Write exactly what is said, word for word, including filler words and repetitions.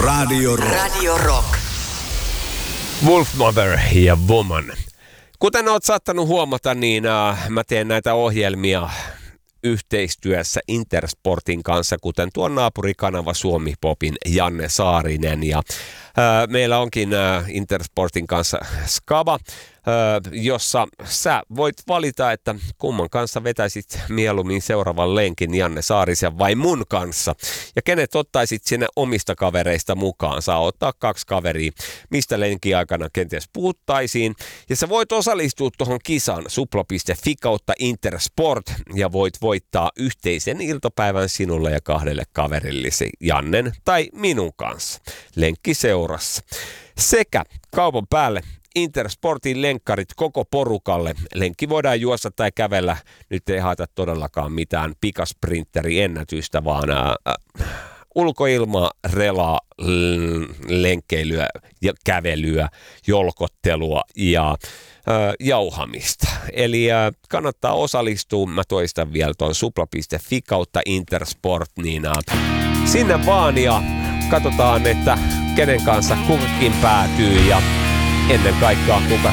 Radio Rock. Radio Rock. Wolfmother ja Woman. Kuten olet saattanut huomata, niin äh, mä teen näitä ohjelmia yhteistyössä Intersportin kanssa, kuten tuon naapurikanava Suomi Popin Janne Saarinen. Ja äh, meillä onkin äh, Intersportin kanssa Skaba, äh, jossa sä voit valita, että kumman kanssa vetäisit mieluummin seuraavan lenkin, Janne Saarisen vai mun kanssa. Ja kenet ottaisit sinne omista kavereista mukaan. Saa ottaa kaksi kaveria, mistä lenkin aikana kenties puhuttaisiin. Ja sä voit osallistua tuohon kisaan supla piste fi kautta Intersport ja voit voittaa yhteisen iltapäivän sinulle ja kahdelle kaverillesi, Jannen tai minun kanssa, lenkkiseurassa. Sekä kaupan päälle Intersportin lenkkarit koko porukalle. Lenkki voidaan juosta tai kävellä. Nyt ei haeta todellakaan mitään pikasprinteriennätystä, vaan ää, ulkoilma, relaa, lenkkeilyä ja kävelyä, jolkottelua ja ää, jauhamista. Eli ää, kannattaa osallistua. Mä toistan vielä tuon supla piste fi kautta Intersport, niin ää, sinne vaan ja katsotaan, että kenen kanssa kukakin päätyy ja ennen kaikkea kuka